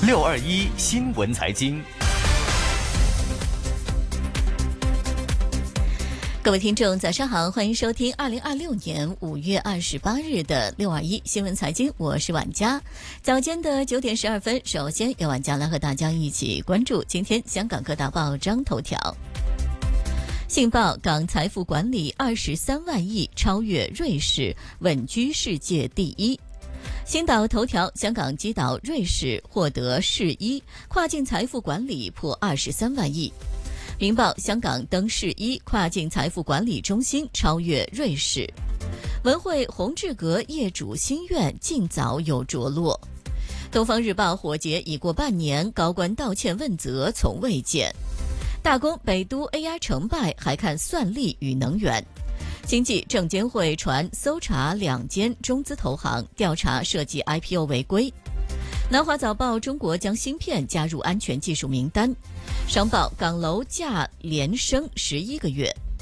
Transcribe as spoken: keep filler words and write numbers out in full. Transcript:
六二一新闻财经。 各位听众早上好，欢迎收听二零二六年五月二十八日的六二一新闻财经，我是婉佳。早间的九点十二分，首先由婉佳来和大家一起关注今天香港各大报章头条。信报：港财富管理二十三万亿，超越瑞士，稳居世界第一。星岛头条：香港击倒瑞士，获得世一，跨境财富管理破二十三万亿。明报：香港登世一，跨境财富管理中心超越瑞士。文汇：宏志阁业主心愿尽早有着落。东方日报：火劫已过半年，高官道歉问责从未见。大公：北都 A I 成败，还看算力与能源。经济：证监会传搜查两间中资投行，调查涉及 I P O 违规。南华早报：中国将芯片加入安全技术名单。商报：港楼价连升十一个月。